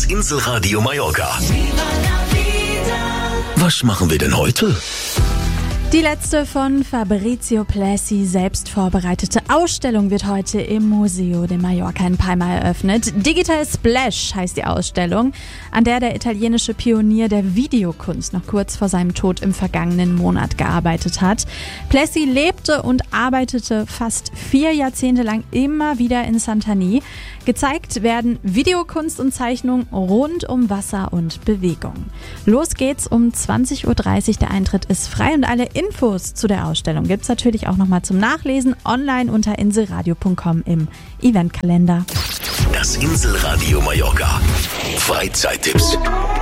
Das Inselradio Mallorca. Was machen wir denn heute? Die letzte von Fabrizio Plessi selbst vorbereitete Ausstellung wird heute im Museo de Mallorca in Palma eröffnet. Digital Splash heißt die Ausstellung, an der der italienische Pionier der Videokunst noch kurz vor seinem Tod im vergangenen Monat gearbeitet hat. Plessi lebte und arbeitete fast 4 Jahrzehnte lang immer wieder in Sant'Anì. Gezeigt werden Videokunst und Zeichnung rund um Wasser und Bewegung. Los geht's um 20.30 Uhr. Der Eintritt ist frei und alle Infos zu der Ausstellung gibt's natürlich auch nochmal zum Nachlesen online unter inselradio.com im Eventkalender. Das Inselradio Mallorca. Freizeittipps.